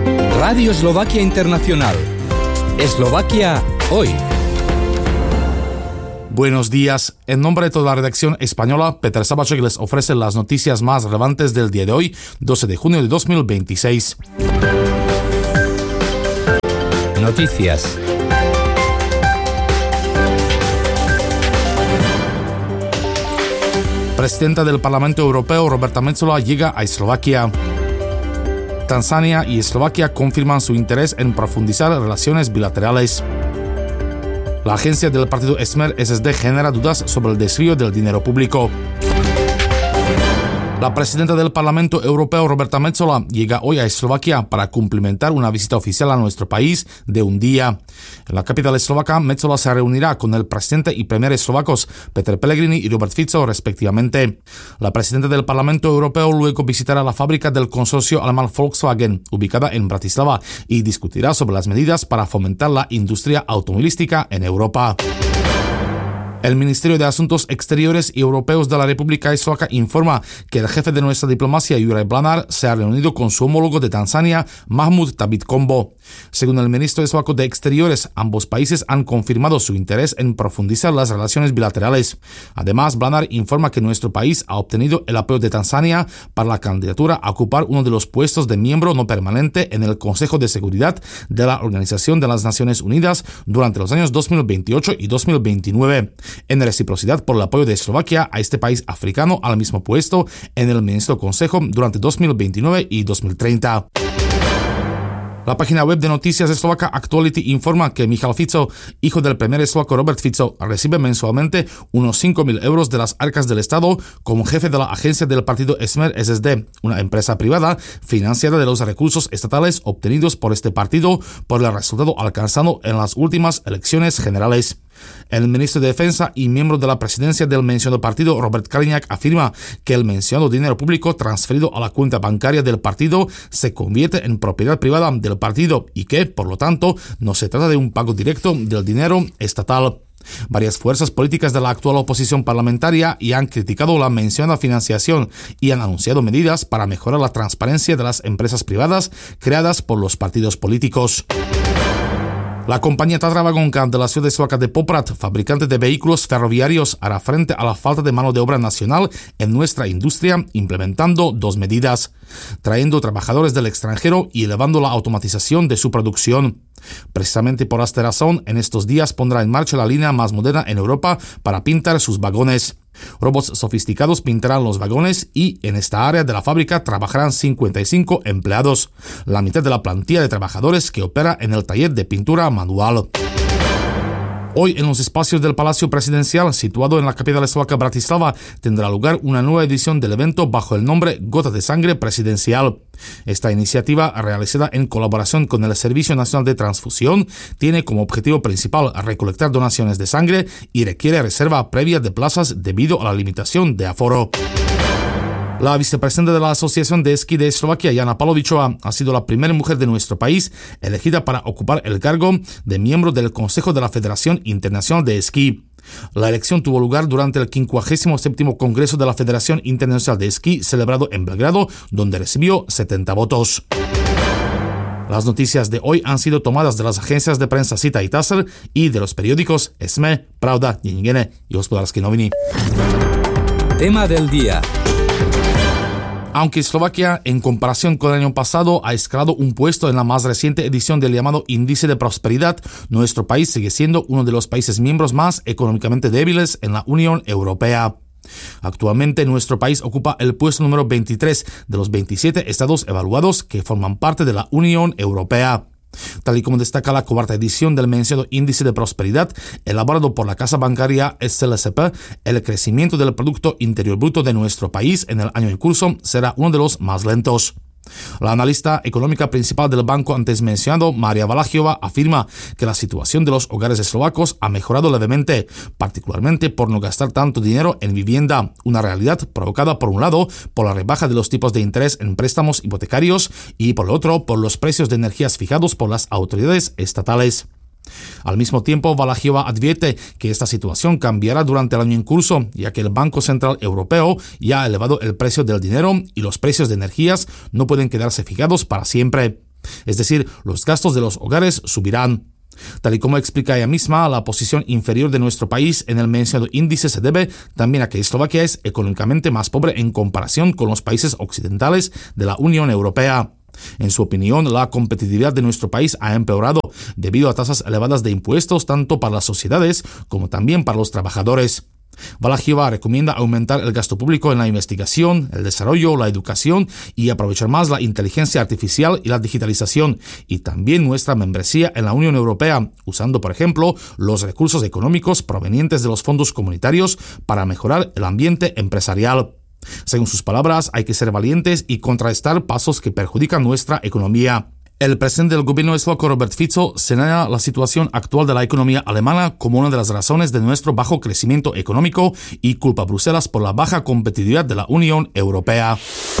Radio Eslovaquia Internacional. Eslovaquia hoy. Buenos días. En nombre de toda la redacción española, Petr Sabacek les ofrece las noticias más relevantes del día de hoy, 12 de junio de 2026. Noticias. Presidenta del Parlamento Europeo, Roberta Metsola, llega a Eslovaquia. Tanzania y Eslovaquia confirman su interés en profundizar relaciones bilaterales. La agencia del partido Smer SSD genera dudas sobre el desvío del dinero público. La presidenta del Parlamento Europeo, Roberta Metsola, llega hoy a Eslovaquia para cumplimentar una visita oficial a nuestro país de un día. En la capital eslovaca, Metsola se reunirá con el presidente y premier eslovacos Peter Pellegrini y Robert Fico, respectivamente. La presidenta del Parlamento Europeo luego visitará la fábrica del consorcio alemán Volkswagen, ubicada en Bratislava, y discutirá sobre las medidas para fomentar la industria automovilística en Europa. El Ministerio de Asuntos Exteriores y Europeos de la República Eslovaca informa que el jefe de nuestra diplomacia, Juraj Blanár, se ha reunido con su homólogo de Tanzania, Mahmoud Thabit Kombo. Según el ministro eslovaco de Exteriores, ambos países han confirmado su interés en profundizar las relaciones bilaterales. Además, Blanár informa que nuestro país ha obtenido el apoyo de Tanzania para la candidatura a ocupar uno de los puestos de miembro no permanente en el Consejo de Seguridad de la Organización de las Naciones Unidas durante los años 2028 y 2029. En reciprocidad por el apoyo de Eslovaquia a este país africano al mismo puesto en el Ministro Consejo durante 2029 y 2030. La página web de noticias eslovaca Actuality informa que Michal Fico, hijo del primer eslovaco Robert Fico, recibe mensualmente unos 5.000 euros de las arcas del Estado como jefe de la agencia del partido Smer SSD, una empresa privada financiada de los recursos estatales obtenidos por este partido por el resultado alcanzado en las últimas elecciones generales. El ministro de Defensa y miembro de la presidencia del mencionado partido, Robert Kaliňák, afirma que el mencionado dinero público transferido a la cuenta bancaria del partido se convierte en propiedad privada del partido y que, por lo tanto, no se trata de un pago directo del dinero estatal. Varias fuerzas políticas de la actual oposición parlamentaria ya han criticado la mencionada financiación y han anunciado medidas para mejorar la transparencia de las empresas privadas creadas por los partidos políticos. La compañía Tatra Vagonka de la ciudad eslovaca de Poprad, fabricante de vehículos ferroviarios, hará frente a la falta de mano de obra nacional en nuestra industria, implementando dos medidas: trayendo trabajadores del extranjero y elevando la automatización de su producción. Precisamente por esta razón, en estos días pondrá en marcha la línea más moderna en Europa para pintar sus vagones. Robots sofisticados pintarán los vagones y en esta área de la fábrica trabajarán 55 empleados, la mitad de la plantilla de trabajadores que opera en el taller de pintura manual. Hoy, en los espacios del Palacio Presidencial, situado en la capital eslovaca Bratislava, tendrá lugar una nueva edición del evento bajo el nombre Gota de Sangre Presidencial. Esta iniciativa, realizada en colaboración con el Servicio Nacional de Transfusión, tiene como objetivo principal recolectar donaciones de sangre y requiere reserva previa de plazas debido a la limitación de aforo. La vicepresidenta de la Asociación de Esquí de Eslovaquia, Jana Palovičová, ha sido la primera mujer de nuestro país elegida para ocupar el cargo de miembro del Consejo de la Federación Internacional de Esquí. La elección tuvo lugar durante el 57º Congreso de la Federación Internacional de Esquí, celebrado en Belgrado, donde recibió 70 votos. Las noticias de hoy han sido tomadas de las agencias de prensa Sita y Taser y de los periódicos SME, Pravda, Denník y Hospodářské noviny. Tema del día. Aunque Eslovaquia, en comparación con el año pasado, ha escalado un puesto en la más reciente edición del llamado Índice de Prosperidad, nuestro país sigue siendo uno de los países miembros más económicamente débiles en la Unión Europea. Actualmente, nuestro país ocupa el puesto número 23 de los 27 estados evaluados que forman parte de la Unión Europea. Tal y como destaca la cuarta edición del mencionado Índice de Prosperidad, elaborado por la casa bancaria SLSP, el crecimiento del Producto Interior Bruto de nuestro país en el año en curso será uno de los más lentos. La analista económica principal del banco antes mencionado, Maria Valachiová, afirma que la situación de los hogares eslovacos ha mejorado levemente, particularmente por no gastar tanto dinero en vivienda, una realidad provocada por un lado por la rebaja de los tipos de interés en préstamos hipotecarios y por el otro por los precios de energías fijados por las autoridades estatales. Al mismo tiempo, Valachiová advierte que esta situación cambiará durante el año en curso, ya que el Banco Central Europeo ya ha elevado el precio del dinero y los precios de energías no pueden quedarse fijados para siempre. Es decir, los gastos de los hogares subirán. Tal y como explica ella misma, la posición inferior de nuestro país en el mencionado índice se debe también a que Eslovaquia es económicamente más pobre en comparación con los países occidentales de la Unión Europea. En su opinión, la competitividad de nuestro país ha empeorado debido a tasas elevadas de impuestos tanto para las sociedades como también para los trabajadores. Valachieva recomienda aumentar el gasto público en la investigación, el desarrollo, la educación y aprovechar más la inteligencia artificial y la digitalización, y también nuestra membresía en la Unión Europea, usando, por ejemplo, los recursos económicos provenientes de los fondos comunitarios para mejorar el ambiente empresarial. Según sus palabras, hay que ser valientes y contrarrestar pasos que perjudican nuestra economía. El presidente del gobierno eslovaco, Robert Fico, señala la situación actual de la economía alemana como una de las razones de nuestro bajo crecimiento económico y culpa a Bruselas por la baja competitividad de la Unión Europea.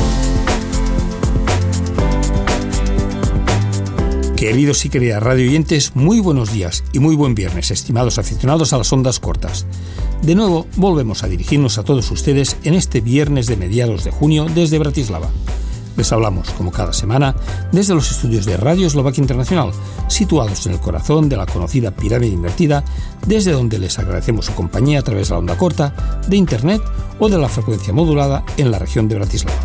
Queridos y queridas radioyentes, muy buenos días y muy buen viernes, estimados aficionados a las ondas cortas. De nuevo, volvemos a dirigirnos a todos ustedes en este viernes de mediados de junio desde Bratislava. Les hablamos, como cada semana, desde los estudios de Radio Eslovaquia Internacional, situados en el corazón de la conocida pirámide invertida, desde donde les agradecemos su compañía a través de la onda corta, de Internet o de la frecuencia modulada en la región de Bratislava.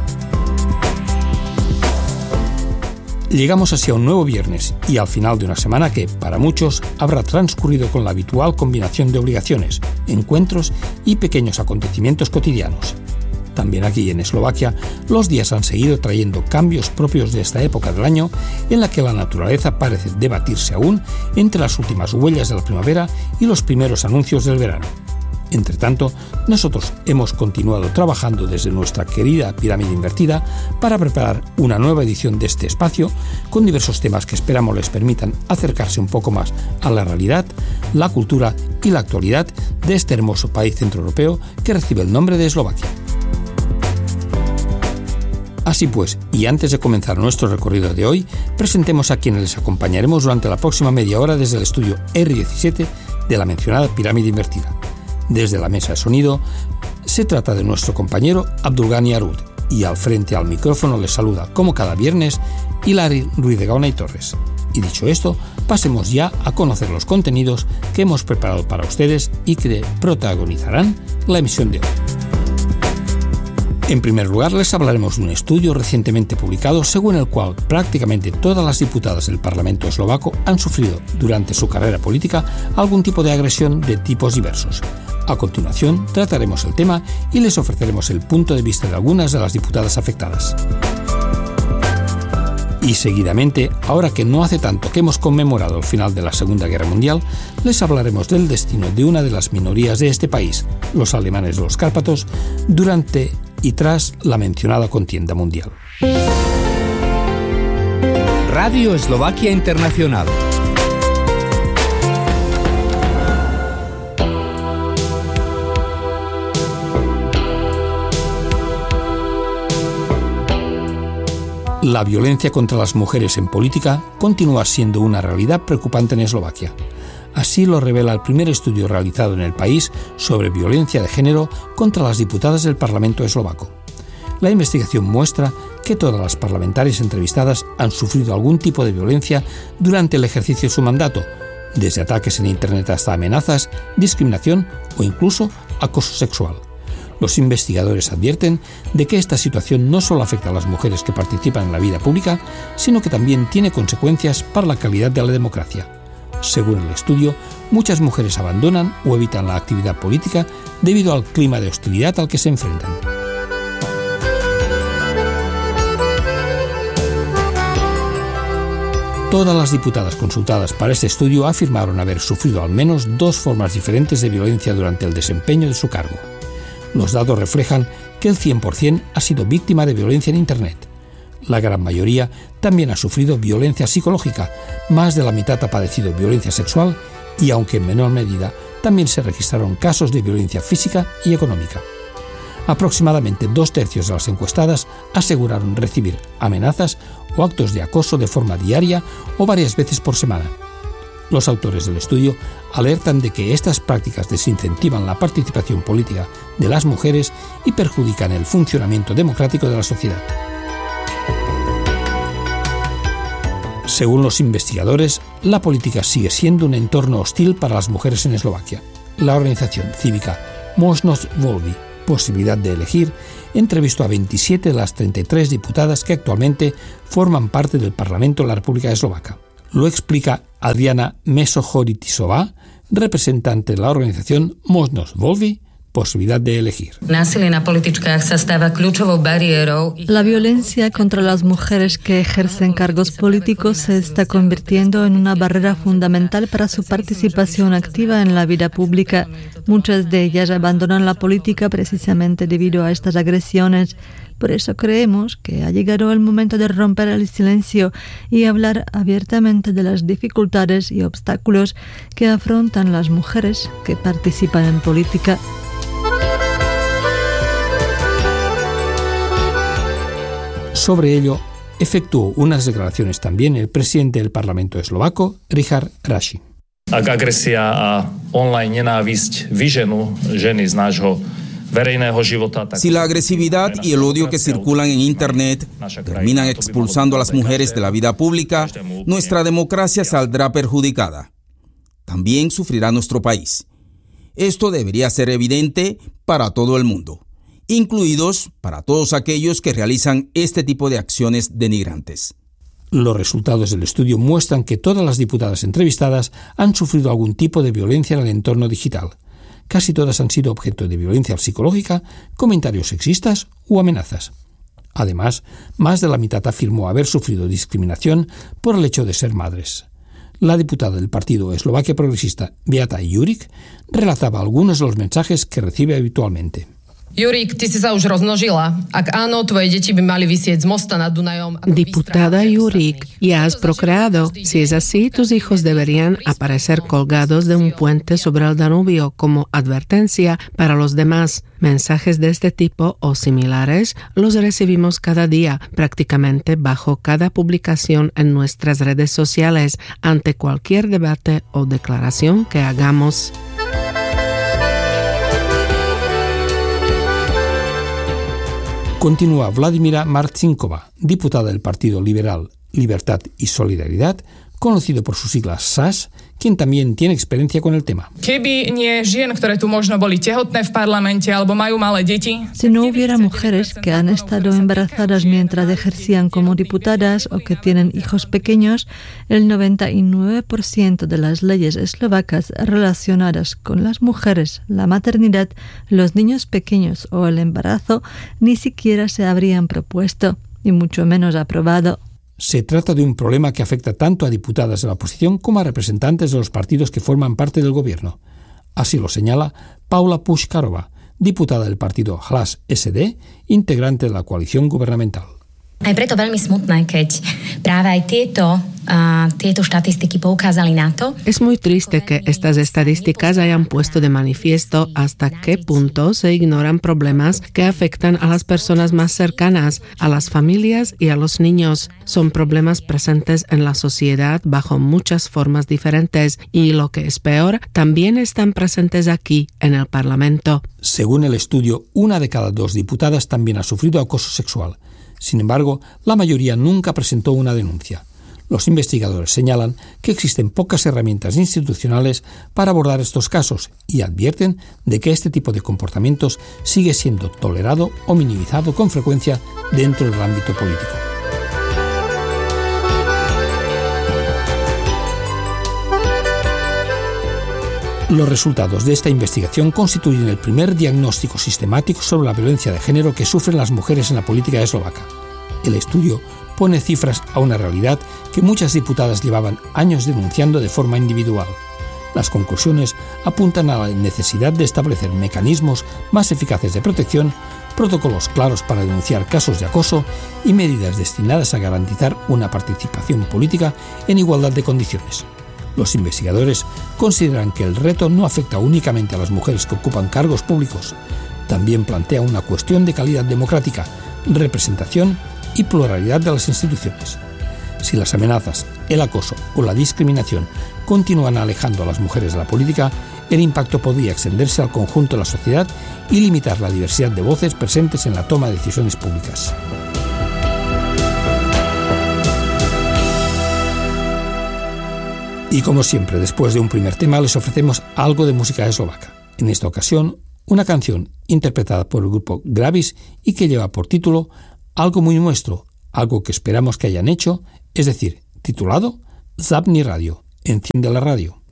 Llegamos así a un nuevo viernes y al final de una semana que, para muchos, habrá transcurrido con la habitual combinación de obligaciones, encuentros y pequeños acontecimientos cotidianos. También aquí en Eslovaquia, los días han seguido trayendo cambios propios de esta época del año en la que la naturaleza parece debatirse aún entre las últimas huellas de la primavera y los primeros anuncios del verano. Entre tanto, nosotros hemos continuado trabajando desde nuestra querida pirámide invertida para preparar una nueva edición de este espacio con diversos temas que esperamos les permitan acercarse un poco más a la realidad, la cultura y la actualidad de este hermoso país centroeuropeo que recibe el nombre de Eslovaquia. Así pues, y antes de comenzar nuestro recorrido de hoy, presentemos a quienes les acompañaremos durante la próxima media hora desde el estudio R17 de la mencionada pirámide invertida. Desde la mesa de sonido, se trata de nuestro compañero Abdulgani Arud, y al frente al micrófono les saluda, como cada viernes, Hilari Ruiz de Gaona y Torres. Y dicho esto, pasemos ya a conocer los contenidos que hemos preparado para ustedes y que protagonizarán la emisión de hoy. En primer lugar, les hablaremos de un estudio recientemente publicado según el cual prácticamente todas las diputadas del Parlamento eslovaco han sufrido durante su carrera política algún tipo de agresión de tipos diversos. A continuación, trataremos el tema y les ofreceremos el punto de vista de algunas de las diputadas afectadas. Y seguidamente, ahora que no hace tanto que hemos conmemorado el final de la Segunda Guerra Mundial, les hablaremos del destino de una de las minorías de este país, los alemanes de los Cárpatos, durante y tras la mencionada contienda mundial. Radio Eslovaquia Internacional. La violencia contra las mujeres en política continúa siendo una realidad preocupante en Eslovaquia. Así lo revela el primer estudio realizado en el país sobre violencia de género contra las diputadas del Parlamento eslovaco. La investigación muestra que todas las parlamentarias entrevistadas han sufrido algún tipo de violencia durante el ejercicio de su mandato, desde ataques en Internet hasta amenazas, discriminación o incluso acoso sexual. Los investigadores advierten de que esta situación no solo afecta a las mujeres que participan en la vida pública, sino que también tiene consecuencias para la calidad de la democracia. Según el estudio, muchas mujeres abandonan o evitan la actividad política debido al clima de hostilidad al que se enfrentan. Todas las diputadas consultadas para este estudio afirmaron haber sufrido al menos dos formas diferentes de violencia durante el desempeño de su cargo. Los datos reflejan que el 100% ha sido víctima de violencia en Internet. La gran mayoría también ha sufrido violencia psicológica, más de la mitad ha padecido violencia sexual y, aunque en menor medida, también se registraron casos de violencia física y económica. Aproximadamente 2/3 de las encuestadas aseguraron recibir amenazas o actos de acoso de forma diaria o varias veces por semana. Los autores del estudio alertan de que estas prácticas desincentivan la participación política de las mujeres y perjudican el funcionamiento democrático de la sociedad. Según los investigadores, la política sigue siendo un entorno hostil para las mujeres en Eslovaquia. La organización cívica Možnosť voľby, posibilidad de elegir, entrevistó a 27 de las 33 diputadas que actualmente forman parte del Parlamento de la República Eslovaca. Lo explica Adriana Mesochoritisová, representante de la organización Možnosť voľby, posibilidad de elegir. La violencia contra las mujeres que ejercen cargos políticos se está convirtiendo en una barrera fundamental para su participación activa en la vida pública. Muchas de ellas abandonan la política precisamente debido a estas agresiones. Por eso creemos que ha llegado el momento de romper el silencio y hablar abiertamente de las dificultades y obstáculos que afrontan las mujeres que participan en política. Sobre ello, efectuó unas declaraciones también el presidente del Parlamento eslovaco, Richard Raši. Ak agresia a online nenávisť vyženú ženy z nášho verejného života. Si la agresividad y el odio que circulan en Internet terminan expulsando a las mujeres de la vida pública, nuestra democracia saldrá perjudicada. También sufrirá nuestro país. Esto debería ser evidente para todo el mundo, incluidos para todos aquellos que realizan este tipo de acciones denigrantes. Los resultados del estudio muestran que todas las diputadas entrevistadas han sufrido algún tipo de violencia en el entorno digital. Casi todas han sido objeto de violencia psicológica, comentarios sexistas u amenazas. Además, más de la mitad afirmó haber sufrido discriminación por el hecho de ser madres. La diputada del partido Eslovaquia Progresista, Beata Juric, relataba algunos de los mensajes que recibe habitualmente. Juric, ty si sa už rozmnožila. Ak áno, tvoje deti by mali visieť z mosta nad Dunajom. Diputada Juric, ¿ya has procreado? Si es así, tus hijos deberían aparecer colgados de un puente sobre el Danubio como advertencia para los demás. Mensajes de este tipo o similares los recibimos cada día, prácticamente bajo cada publicación en nuestras redes sociales, ante cualquier debate o declaración que hagamos. Continúa Vladimira Marcinková, diputada del Partido Liberal, Libertad y Solidaridad, conocido por sus siglas SAS, quien también tiene experiencia con el tema. Keby nie žien, ktoré tu možno boli tehotné v parlamente alebo majú malé deti. Si no hubiera mujeres que han estado embarazadas mientras ejercían como diputadas o que tienen hijos pequeños, el 99% de las leyes eslovacas relacionadas con las mujeres, la maternidad, los niños pequeños o el embarazo ni siquiera se habrían propuesto, y mucho menos aprobado. Se trata de un problema que afecta tanto a diputadas de la oposición como a representantes de los partidos que forman parte del gobierno. Así lo señala Paula Puškarová, diputada del partido Hlas SD, integrante de la coalición gubernamental. Aj preto veľmi smutné, keď práve aj tieto štatistiky poukázali na to. Es muy triste que estas estadísticas hayan puesto de manifiesto hasta qué punto se ignoran problemas que afectan a las personas más cercanas, a las familias y a los niños. Son problemas presentes en la sociedad bajo muchas formas diferentes y, lo que es peor, también están presentes aquí, en el Parlamento. Según el estudio, 1 de cada 2 diputadas también ha sufrido acoso sexual. Sin embargo, la mayoría nunca presentó una denuncia. Los investigadores señalan que existen pocas herramientas institucionales para abordar estos casos y advierten de que este tipo de comportamientos sigue siendo tolerado o minimizado con frecuencia dentro del ámbito político. Los resultados de esta investigación constituyen el primer diagnóstico sistemático sobre la violencia de género que sufren las mujeres en la política eslovaca. El estudio pone cifras a una realidad que muchas diputadas llevaban años denunciando de forma individual. Las conclusiones apuntan a la necesidad de establecer mecanismos más eficaces de protección, protocolos claros para denunciar casos de acoso y medidas destinadas a garantizar una participación política en igualdad de condiciones. Los investigadores consideran que el reto no afecta únicamente a las mujeres que ocupan cargos públicos, también plantea una cuestión de calidad democrática, representación y pluralidad de las instituciones. Si las amenazas, el acoso o la discriminación continúan alejando a las mujeres de la política, el impacto podría extenderse al conjunto de la sociedad y limitar la diversidad de voces presentes en la toma de decisiones públicas. Y como siempre, después de un primer tema, les ofrecemos algo de música eslovaca. En esta ocasión, una canción interpretada por el grupo Gravis y que lleva por título Algo muy nuestro, algo que esperamos que hayan hecho, es decir, titulado Zapni Radio, enciende la radio.